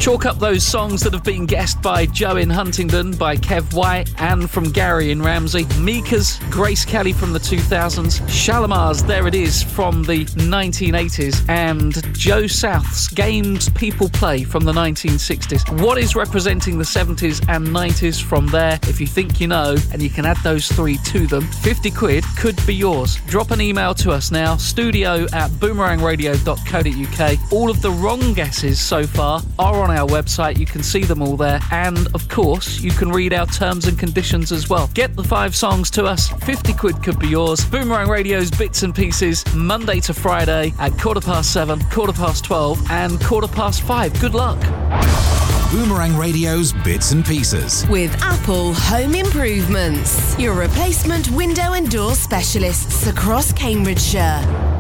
Chalk up those songs that have been guessed by Joe in Huntingdon, by Kev White, and from Gary in Ramsey. Mika's Grace Kelly from the 2000s. Shalimar's There It Is from the 1980s. And Joe South's Games People Play from the 1960s. What is representing the 70s and 90s from there? If you think you know, and you can add those three to them, 50 quid could be yours. Drop an email to us now, studio@boomerangradio.co.uk. All of the wrong guesses so far are on our website. You can see them all there. And, of course, you can read our terms and conditions as well. Get the 5 songs to us. 50 quid could be yours. Boomerang Radio's Bits and Pieces, Monday to Friday at 7:15, 12:15 and 5:15. Good luck. Boomerang Radio's Bits and Pieces. With Apple Home Improvements, your replacement window and door specialists across Cambridgeshire.